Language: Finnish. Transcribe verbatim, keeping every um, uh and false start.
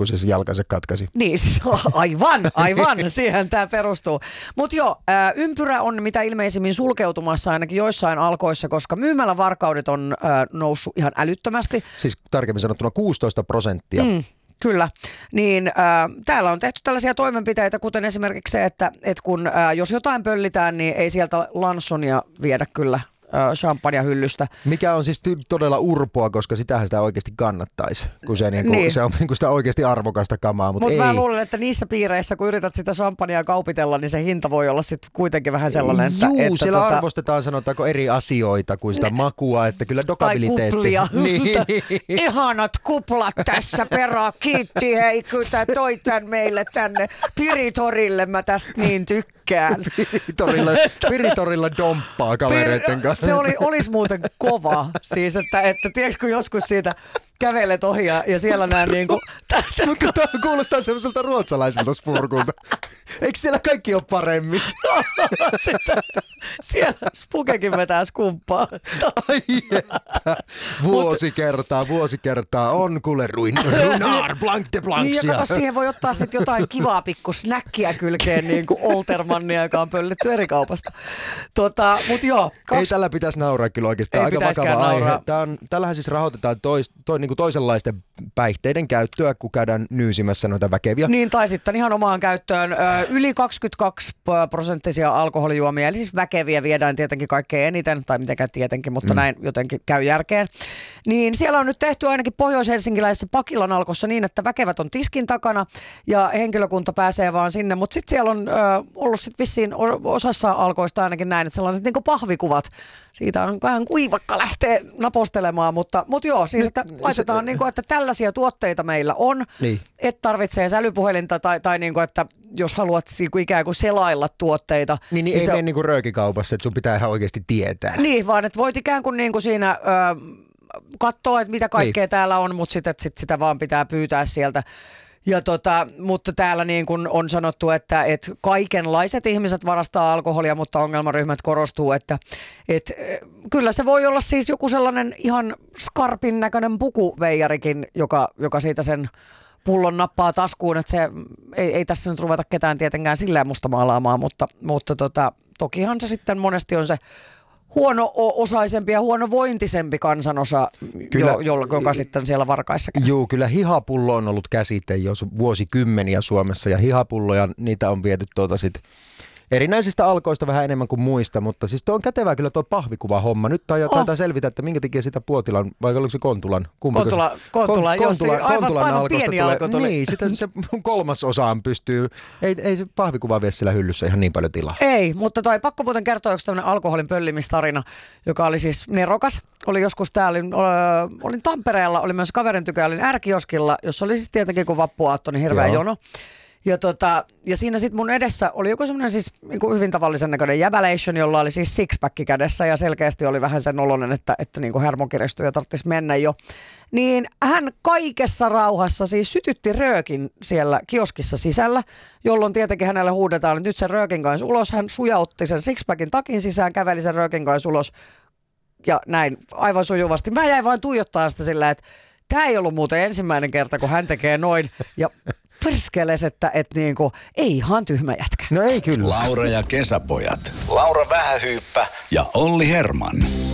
kun se jalkansa katkaisi. Niin, siis aivan, aivan, siihen tämä perustuu. Mutta joo, ä, ympyrä on mitä ilmeisimmin sulkeutumassa ainakin joissain alkoissa, koska myymälävarkaudet on ä, noussut ihan älyttömästi. Siis tarkemmin sanottuna kuusitoista prosenttia. Mm. Kyllä, niin äh, täällä on tehty tällaisia toimenpiteitä, kuten esimerkiksi se, että et kun äh, jos jotain pöllitään, niin ei sieltä Lansonia viedä kyllä champagnehyllystä. Mikä on siis ty- todella urpoa, koska sitähän sitä oikeasti kannattaisi, kun se, niinku, niin. se on niinku sitä oikeasti arvokasta kamaa, mutta Mut ei. mä luulen, että niissä piireissä, kun yrität sitä champagnea kaupitella, niin se hinta voi olla sitten kuitenkin vähän sellainen, että... Juu, että siellä tota... arvostetaan, sanotaanko eri asioita kuin sitä makua, että kyllä dokabiliteetti. Tai kuplia. Niin. Ihanat kuplat tässä perään. Kiitti, hei, kyllä toit tän meille tänne Piritorille. Mä tästä niin tykkään. Piritorilla, Piritorilla domppaa kavereiden kanssa. Se oli, olisi muuten kova. Siis, että, että tiedätkö, kun joskus siitä kävelet ohi ja, ja siellä näen niin kuin... Mutta tuo kuulostaa semmoiselta ruotsalaiselta spurkulta. Eikö siellä kaikki ole paremmin? Sitä, siellä Spukekin vetää skumppaa. Ai että. Vuosi kertaa, vuosi kertaa on kuule ruin, ruinar, blanc de blancsia. Niin ja kato, siihen voi ottaa sitten jotain kivaa pikku snäkkiä kylkeen, niin kuin Oltermannia, joka on pöllitty eri kaupasta. Tota, mut joo. Kaksi... Ei tällä pitäisi nauraa kyllä oikeastaan. Aika vakava aihe. Tää on, tällähän siis rahoitetaan tois, to, niin kuin toisenlaisten päihteiden käyttöä, kun käydään nyysimässä noita väkeviä. Niin, tai sitten ihan omaan käyttöön. Ö, yli kaksikymmentäkaksi prosenttisia alkoholijuomia, eli siis väkeviä viedään tietenkin kaikkein eniten, tai mitenkään tietenkin, mutta mm. näin jotenkin käy järkeen. Niin siellä on nyt tehty ainakin pohjois-helsinkiläisessä Pakilan alkossa niin, että väkevät on tiskin takana ja henkilökunta pääsee vaan sinne, mutta sitten siellä on ö, ollut sit vissiin osassa alkoista ainakin näin, että sellaiset niinku pahvikuvat, siitä on vähän kuivakka lähtee napostelemaan, mutta, mutta joo, siis että laitetaan niin kuin, että tällaisia tuotteita meillä on, niin. Et tarvitsee sälypuhelinta tai, tai niin kuin, että jos haluat ikään kuin selailla tuotteita. Niin, niin ei se mene niin kuin röökikaupassa, että sun pitää ihan oikeasti tietää. Niin, vaan että voit ikään kuin, niin kuin siinä ö, katsoa, että mitä kaikkea niin. täällä on, mutta sitten sit sitä vaan pitää pyytää sieltä. Ja tota, mutta täällä niin kuin on sanottu, että, että kaikenlaiset ihmiset varastaa alkoholia, mutta ongelmaryhmät korostuu, että, että kyllä se voi olla siis joku sellainen ihan skarpin näköinen pukuveijarikin, joka, joka siitä sen pullon nappaa taskuun, että se ei, ei tässä nyt ruveta ketään tietenkään silleen mustamaalaamaan, mutta, mutta tota, tokihan se sitten monesti on se huono-osaisempi ja huonovointisempi kansanosa, kyllä, jo, joka sitten siellä varkaissakin. Joo, kyllä hihapullo on ollut käsite jo vuosikymmeniä Suomessa ja hihapulloja, niitä on viety tuota sit erinäisistä alkoista vähän enemmän kuin muista, mutta siis tuo on kätevää kyllä tuo pahvikuva homma. Nyt taitaa oh. selvitä, että minkä takia sitä Puotilan, vai oliko se Kontulan? Kontula, Kontula, Kon, jos Kontula, aivan, Kontulan aivan alkosta pieni tulee, alko tuli. Niin, sitten se kolmasosaan pystyy, ei, ei se pahvikuva vie siellä hyllyssä ihan niin paljon tilaa. Ei, mutta toi pakko muuten kertoa yksi tämmöinen alkoholin pöllimistarina, joka oli siis nerokas. Oli joskus täällä, olin, olin Tampereella, oli myös kaverin tykö, olin R-kioskilla, jossa oli siis tietenkin kun vappuaatto, niin hirveä Joo. jono. Ja, tota, ja siinä sitten mun edessä oli joku semmoinen siis niin hyvin tavallisen näköinen jäbälation, jolla oli siis sixpack kädessä ja selkeästi oli vähän sen oloinen, että, että niin hermo kiristyi ja tarvitsisi mennä jo. Niin hän kaikessa rauhassa siis sytytti röökin siellä kioskissa sisällä, jolloin tietenkin hänelle huudetaan, että nyt sen röökin kanssa ulos. Hän sujautti sen sixpackin takin sisään, käveli sen röökin kanssa ulos ja näin aivan sujuvasti. Mä jäin vain tuijottaa sitä sillä, että tämä ei ollut muuten ensimmäinen kerta, kun hän tekee noin ja perskeles, että et niinku, ei ihan tyhmä jätkä. No ei kyllä. Laura ja kesäpojat. Laura Vähähyyppä ja Olli Herman.